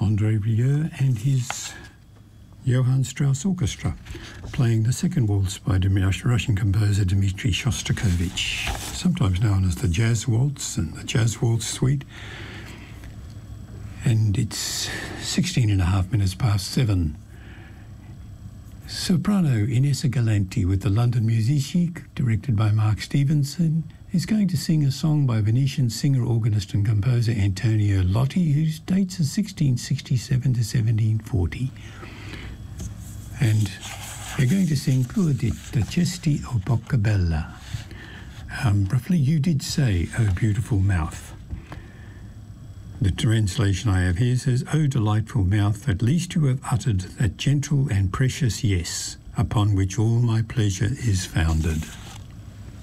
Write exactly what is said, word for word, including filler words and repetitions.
André Rieu and his Johann Strauss Orchestra, playing the second waltz by the Russian composer Dmitri Shostakovich, sometimes known as the Jazz Waltz and the Jazz Waltz Suite. And it's sixteen and a half minutes past seven. Soprano Inessa Galanti with the London Musici, directed by Mark Stevenson, is going to sing a song by Venetian singer, organist and composer Antonio Lotti, whose dates are sixteen sixty-seven to seventeen forty. And they're going to sing Pur di Tacesti o Bocca Bella. Um, roughly, you did say, "Oh, beautiful mouth." The translation I have here says, "O delightful mouth, at least you have uttered that gentle and precious yes, upon which all my pleasure is founded."